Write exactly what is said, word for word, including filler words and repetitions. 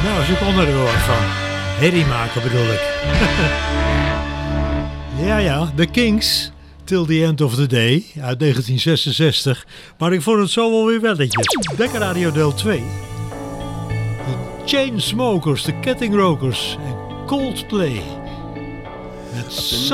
Nou, ze konden er wel wat van. Herrie maken bedoel ik. Ja, ja, The Kings, Till the End of the Day, uit negentien zesenzestig. Maar ik vond het zo wel weer welletjes. Dekker Radio deel twee. De Chainsmokers, de Kettingrokers en Coldplay. Met